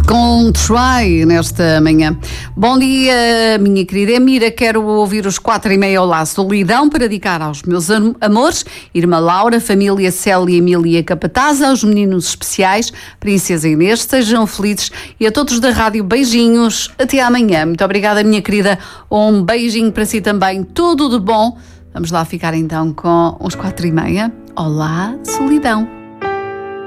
com Try nesta manhã. Bom dia, minha querida Emira. Quero ouvir os 4:30 Olá Solidão para dedicar aos meus amores, Irmã Laura, família Célia, Emília Capataz, aos meninos especiais, Princesa Inês. Sejam felizes e a todos da rádio, beijinhos. Até amanhã. Muito obrigada, minha querida. Um beijinho para si também. Tudo de bom. Vamos lá ficar então com os 4:30. Olá, Solidão.